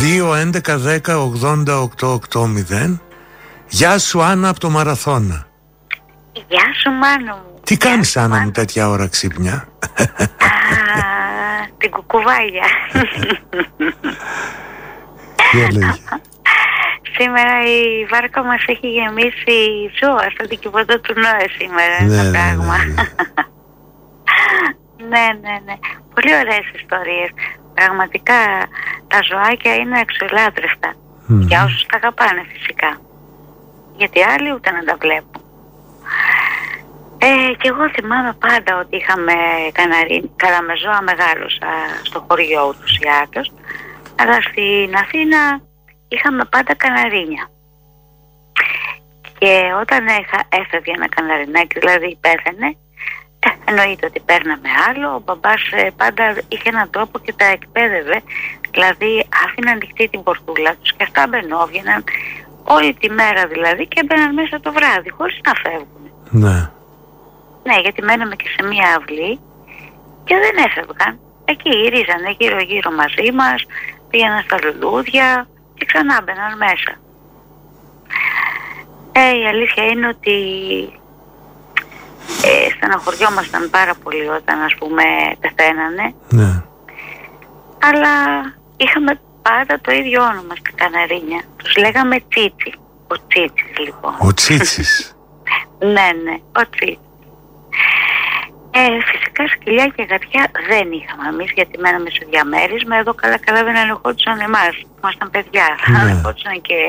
2-11-10-80-880. Γεια σου Άννα από το Μαραθώνα. Γεια σου Μάνο μου. Τι κάνεις Άννα μου τέτοια ώρα ξύπνια? Την κουκουβάγια. Τι έλεγε? Σήμερα η βάρκα μας έχει γεμίσει ζώα στο δικαιωματό του Νόε σήμερα. Ναι, ένα πράγμα. ναι. Ναι. Πολύ ωραίες ιστορίες. Πραγματικά τα ζωάκια είναι αξιολάτρευτα. Για όσους τα αγαπάνε φυσικά. Γιατί άλλοι ούτε να τα βλέπουν. Και εγώ θυμάμαι πάντα ότι είχαμε καλαμεζόα, μεγάλωσα στο χωριό ούτως ή άλλως, αλλά στην Αθήνα είχαμε πάντα καναρίνια. Και όταν έφευγε ένα καναρινάκι, δηλαδή πέθανε, εννοείται ότι παίρναμε άλλο. Ο μπαμπάς πάντα είχε έναν τρόπο και τα εκπαίδευε, δηλαδή άφηνε ανοιχτή την πορτούλα τους και αυτά μπαινόβγαιναν όλη τη μέρα δηλαδή και έμπαιναν μέσα το βράδυ χωρίς να φεύγουν. Ναι. Ναι, γιατί μέναμε και σε μία αυλή και δεν έφευγαν. Εκεί γυρίζανε γύρω-γύρω μαζί μας, πήγαιναν στα λουλούδια και ξανά μπαιναν μέσα. Η αλήθεια είναι ότι στεναχωριόμασταν πάρα πολύ όταν, ας πούμε, πεθαίνανε. Ναι. Αλλά είχαμε πάντα το ίδιο όνομα στα καναρίνια. Τους λέγαμε Τσίτσι. Ο Τσίτσις λοιπόν. Ο Τσίτσις. Ναι, ο Τσίτσις. Φυσικά σκυλιά και γατιά δεν είχαμε εμείς, γιατί μέναμε σε διαμέρισμα. Εδώ καλά δεν ελεγχόντουσαν εμάς. Ήμασταν παιδιά. Δεν ελεγχόντουσαν και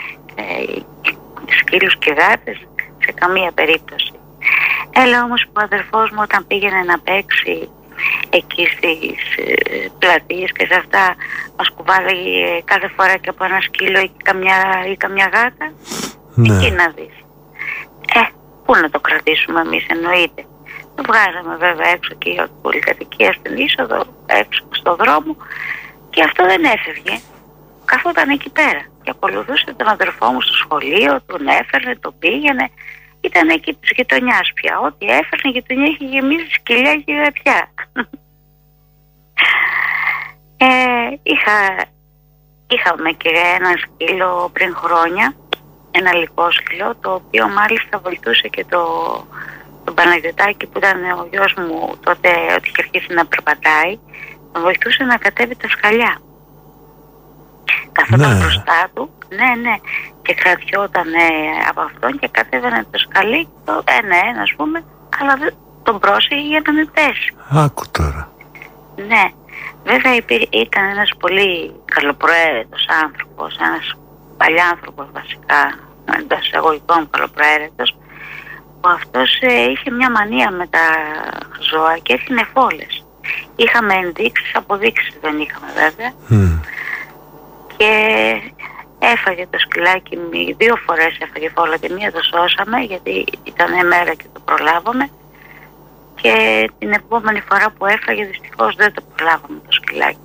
σκύλους και γάτες σε καμία περίπτωση. Έλα όμως που ο αδερφός μου όταν πήγαινε να παίξει εκεί στις πλατείες και σε αυτά, μας κουβάλαγε κάθε φορά και από ένα σκύλο ή καμιά γάτα. Ναι. Εκεί να δεις. Πού να το κρατήσουμε εμείς, εννοείται. Το βγάζαμε βέβαια έξω και η πολυκατοικία στην είσοδο, έξω στο δρόμο, και αυτό δεν έφευγε. Καθόταν εκεί πέρα και ακολουθούσε τον αδερφό μου στο σχολείο, τον έφερνε, τον πήγαινε. Ήταν εκεί της γειτονιάς πια. Ό,τι έφερνε η γειτονιά είχε γεμίσει σκυλιά και γατιά. Είχαμε και ένα σκύλο πριν χρόνια, ένα λυκόσκυλο, το οποίο μάλιστα βοηθούσε και τον Παναγιωτάκη που ήταν ο γιος μου τότε, ότι είχε αρχίσει να περπατάει, τον βοηθούσε να κατέβει τα σκαλιά. Καθόταν μπροστά του, ναι, και κρατιόταν από αυτόν και κατέβαινε το σκαλί, το ένα ας πούμε, αλλά δεν τον πρόσεχε για να μην πέσει. Άκου τώρα. Ναι, βέβαια ήταν ένας πολύ καλοπροαίρετος άνθρωπος, ένας παλιάνθρωπος βασικά, εντός εισαγωγικών καλοπροαίρετος, που αυτός είχε μια μανία με τα ζώα και έθινε φόλες. Είχαμε ενδείξεις, αποδείξεις δεν είχαμε βέβαια. Και έφαγε το σκυλάκι, 2 φορές έφαγε φόλα, τη μία το σώσαμε γιατί ήταν μέρα και το προλάβαμε, και την επόμενη φορά που έφαγε δυστυχώς δεν το προλάβαμε το σκυλάκι.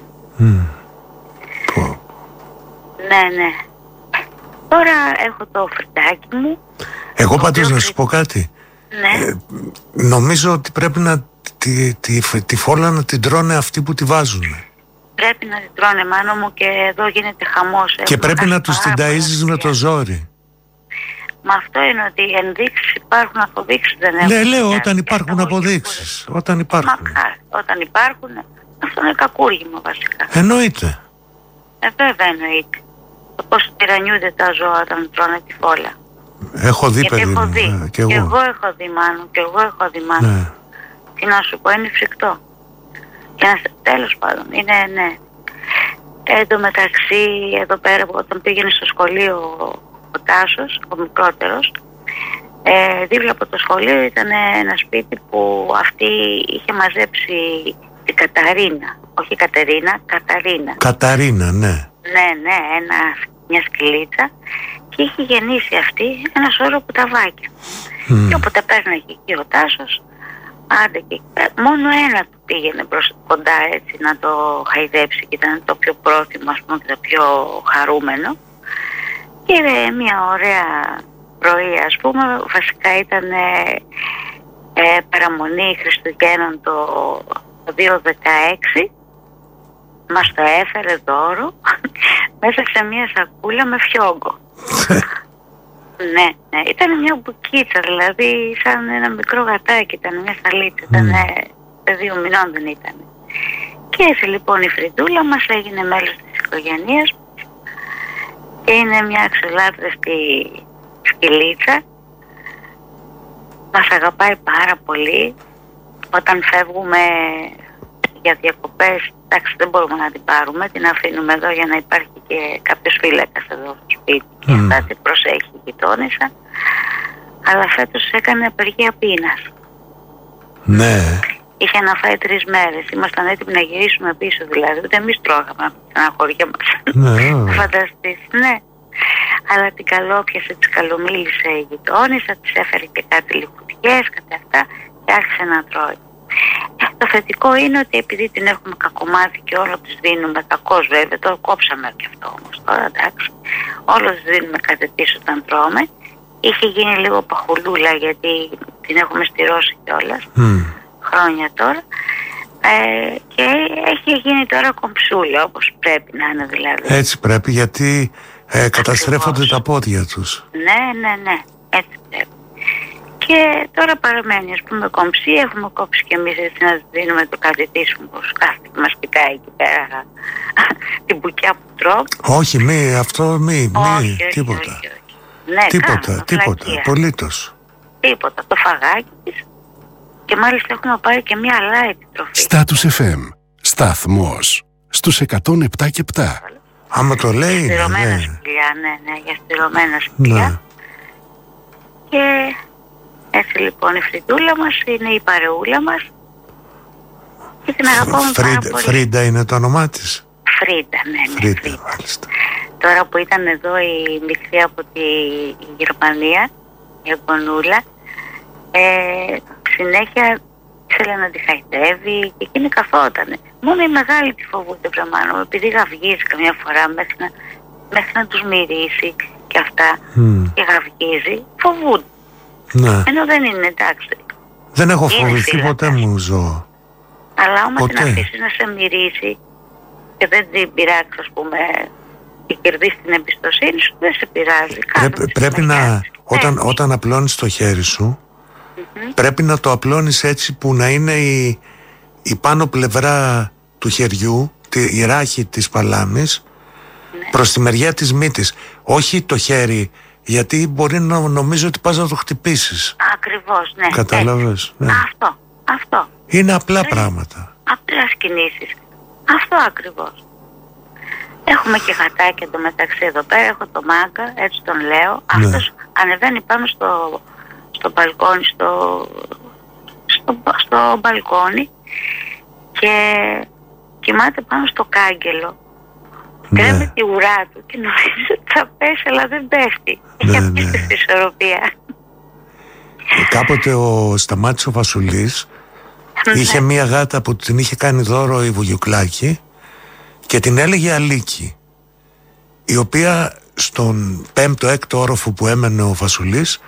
Ναι. Τώρα έχω το φρυτάκι μου. Εγώ πάντως να σου πω κάτι. Ναι. Νομίζω ότι πρέπει να τη φόλα να την τρώνε αυτοί που τη βάζουν. Πρέπει να την τρώνε, Μάνο μου, και εδώ γίνεται χαμός. Και πρέπει να τους την ταΐζεις με το ζόρι. Μα αυτό είναι ότι οι ενδείξεις υπάρχουν, αποδείξεις δεν έχουν. Ναι, λέω όταν υπάρχουν αποδείξεις. Όταν υπάρχουν. Όταν υπάρχουν, αυτό είναι κακούργημα βασικά. Εννοείται. Βέβαια εννοείται. Το πώς τυραννιούνται τα ζώα όταν τρώνε τη φόλα. Έχω δει, παιδί μου. Και εγώ έχω δει, Μάνο. Ναι. Τι να σου πω, είναι φρικτό. Τέλος πάντων, είναι ναι. Εν τω μεταξύ, εδώ πέρα όταν πήγαινε στο σχολείο ο Τάσος, ο μικρότερος, δίπλα από το σχολείο ήταν ένα σπίτι που αυτή είχε μαζέψει την Καταρίνα. Όχι Κατερίνα, Καταρίνα. Καταρίνα, ναι. Ναι, μια σκυλίτσα, και είχε γεννήσει αυτή ένα σώρο κουταβάκια. Και όποτε πέρναγε εκεί ο Τάσος, άντε και μόνο ένα του πήγαινε κοντά έτσι να το χαϊδέψει, και ήταν το πιο πρόθυμο, ας πούμε, και το πιο χαρούμενο. Και μια ωραία πρωί, ας πούμε, βασικά ήταν παραμονή Χριστουγέννων το 2016, μας το έφερε δώρο μέσα σε μια σακούλα με φιόγκο. Ναι, ήταν μια μπουκίτσα, δηλαδή σαν ένα μικρό γατάκι, ήταν μια σαλίτσα, ήταν 2 μηνών δεν ήταν. Και έτσι λοιπόν η Φρυντούλα μας έγινε μέλος της οικογένειας και είναι μια αξιολάτρευτη σκυλίτσα. Μας αγαπάει πάρα πολύ. Όταν φεύγουμε για διακοπές, εντάξει, δεν μπορούμε να την πάρουμε, την αφήνουμε εδώ για να υπάρχει και κάποιος φύλακας εδώ στο σπίτι και αυτά την προσέχει η γειτόνισσα. Αλλά φέτος έκανε απεργία πείνας. Ναι. Είχε να φάει 3 μέρες. Ήμασταν έτοιμοι να γυρίσουμε πίσω, δηλαδή. Ούτε εμείς τρώγαμε από την αγχώρια μας. Ναι. Φανταστείς, ναι. Αλλά την καλόπιασε, της καλομίλησε η γειτόνισσα, της έφερε και κάτι λιχουδιές, κάτι αυτά και άρχισε να τρώει. Το θετικό είναι ότι επειδή την έχουμε κακομάθει και όλο της δίνουμε, κακώς βέβαια, το κόψαμε και αυτό όμως τώρα, εντάξει. Όλο της δίνουμε κάτι πίσω όταν τρώμε. Είχε γίνει λίγο παχουλούλα γιατί την έχουμε στηρώσει κιόλας, χρόνια τώρα. Και έχει γίνει τώρα κομψούλα, όπως πρέπει να είναι δηλαδή. Έτσι πρέπει, γιατί καταστρέφονται τα πόδια τους. Ναι, έτσι πρέπει. Και τώρα παραμένει, ας πούμε, κομψή. Έχουμε κόψει κι εμείς έτσι να δίνουμε το κάτι της πως κάθεται και μας πητάει εκεί πέρα την μπουκιά που τρώμε. Όχι, όχι, τίποτα. Όχι. Ναι, τίποτα, απολύτως. Τίποτα, το φαγάκι της. Και μάλιστα έχουμε πάρει και μια light τροφή. Status FM, σταθμός στους 107 και 7. Άμα το λέει, στηρωμένα σκυλιά, ναι, για στηρωμένα σκυλιά. Ναι. Και έτσι λοιπόν η Φρυντούλα μας είναι η παρεούλα μας και την αγαπάμε πάρα πολύ. Φρίντα είναι το όνομά της. Φρίντα, ναι. Φρίντα, μάλιστα. Τώρα που ήταν εδώ η μικρή από τη Γερμανία, η Αγκονούλα, συνέχεια ήθελε να τη χαϊδεύει και εκείνη καθότανε. Μόνο η μεγάλη τη φοβούνται πραγμάτων, επειδή γαυγίζει καμιά φορά μέχρι να τους μυρίσει και αυτά και γαυγίζει, φοβούνται. Ναι. Ενώ δεν είναι, εντάξει. Δεν έχω φοβηθεί ποτέ μου ζώο. Αλλά άμα την αφήσεις να σε μυρίσει και δεν την πειράξει, ας πούμε, και κερδίσει την εμπιστοσύνη σου, δεν σε πειράζει. Πρέπει να, όταν απλώνεις το χέρι σου, πρέπει να το απλώνεις έτσι που να είναι η πάνω πλευρά του χεριού, η ράχη της παλάμης, προς τη μεριά της μύτης. Όχι το χέρι, γιατί μπορεί να νομίζω ότι πας να το χτυπήσεις. Ακριβώς, ναι. Κατάλαβες, ναι. Αυτό. Είναι απλά πράγματα. Απλές κινήσεις. Αυτό ακριβώς. Έχουμε και γατάκια εντωμεταξύ εδώ πέρα. Έχω το Μάγκα, έτσι τον λέω. Ναι. Αυτός ανεβαίνει πάνω στο μπαλκόνι, στο μπαλκόνι και κοιμάται πάνω στο κάγκελο. Τρέμει τη ουρά του και νομίζω ότι θα πέσει, αλλά δεν πέφτει. Έχει απίστευτη ισορροπία. Κάποτε ο Σταμάτης ο Βασουλής είχε μία γάτα που την είχε κάνει δώρο η Βουγιουκλάκη και την έλεγε Αλίκη, η οποία στον 5ο-6ο όροφο που έμενε ο Βασουλής,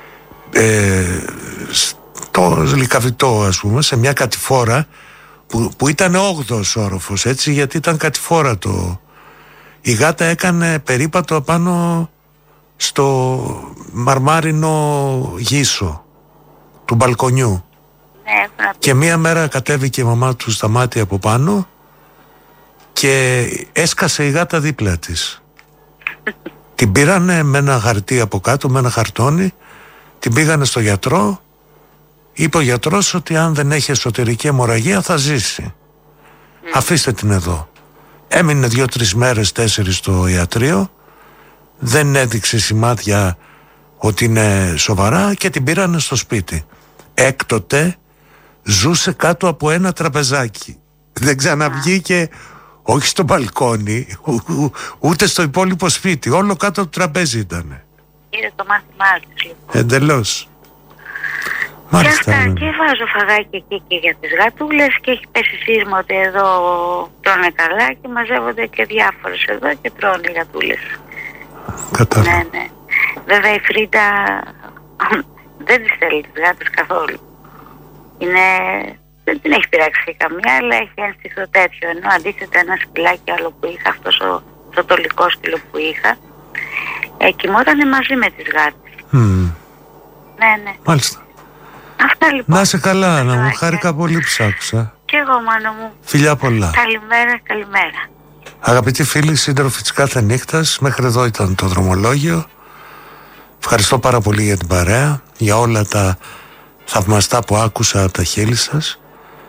στο Λυκαβητό, ας πούμε, σε μια κατηφόρα που ήταν 8ος όροφος, έτσι, γιατί ήταν κατηφόρα η γάτα έκανε περίπατο απάνω στο μαρμάρινο γύσο του μπαλκονιού. Και μία μέρα κατέβηκε η μαμά του στα μάτια από πάνω και έσκασε η γάτα δίπλα της. Την πήρανε με ένα χαρτί από κάτω, με ένα χαρτόνι, την πήγανε στο γιατρό. Είπε ο γιατρός ότι αν δεν έχει εσωτερική αιμορραγία θα ζήσει. Αφήστε την εδώ. Έμεινε 2-3 μέρες, 4 στο ιατρείο. Δεν έδειξε σημάδια ότι είναι σοβαρά και την πήρανε στο σπίτι. Έκτοτε ζούσε κάτω από ένα τραπεζάκι. Δεν ξαναβγήκε, όχι στο μπαλκόνι, ούτε στο υπόλοιπο σπίτι. Όλο κάτω από το τραπέζι ήτανε. Είναι το μάθημά της, λοιπόν. Εντελώς. Μάλιστα. Και βάζω φαγάκι εκεί και για τις γατούλες και έχει πέσει σείσμα ότι εδώ τρώνε καλά και μαζεύονται και διάφορες εδώ και τρώνε οι γατούλες. Κατάλαβα. Ναι. Βέβαια η Φρίντα δεν τις θέλει τις γάτες καθόλου. Είναι δεν την έχει πειράξει καμία, αλλά έχει ένστικτο τέτοιο. Ενώ αντίθετα ένα σκυλάκι άλλο που είχα, αυτός το τολικό σκύλο που είχα, κοιμότανε μαζί με τις γάτες. Ναι. Μάλιστα. Αυτά λοιπόν. Να είσαι καλά, Άννα μου. Χάρηκα πολύ που σ' άκουσα. Κι εγώ, Μάνο μου. Φιλιά πολλά. Καλημέρα. Αγαπητοί φίλοι, σύντροφοι της κάθε νύχτας, μέχρι εδώ ήταν το δρομολόγιο. Ευχαριστώ πάρα πολύ για την παρέα, για όλα τα θαυμαστά που άκουσα από τα χείλη σας.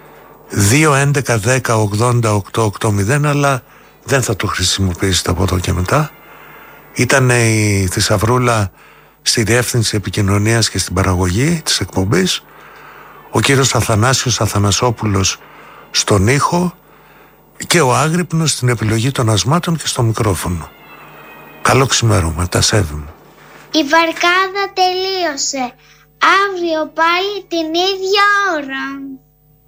2-11-10-80-8-80, αλλά δεν θα το χρησιμοποιήσετε από εδώ και μετά. Ήταν η Θησαυρούλα στη διεύθυνση επικοινωνίας και στην παραγωγή της εκπομπής, ο κύριος Αθανάσιος Αθανασόπουλος στον ήχο και ο Άγρυπνος στην επιλογή των ασμάτων και στο μικρόφωνο. Καλό ξημέρωμα, τα σέβη μου. Η βαρκάδα τελείωσε. Αύριο πάλι την ίδια ώρα.